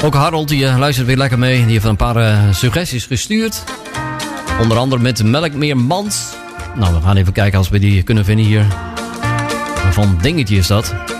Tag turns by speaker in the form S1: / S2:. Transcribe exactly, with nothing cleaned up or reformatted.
S1: Ook Harold die uh, luistert weer lekker mee. Die heeft een paar uh, suggesties gestuurd. Onder andere met Melkmeermans. Nou, we gaan even kijken als we die kunnen vinden hier. Van Dingetje is dat.